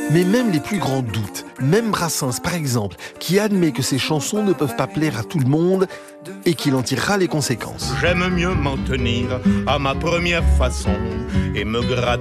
Mais même les plus grands doutes, même Brassens par exemple, qui admet que ses chansons ne peuvent pas plaire à tout le monde et qu'il en tirera les conséquences. J'aime mieux m'en tenir à ma première façon et me gratter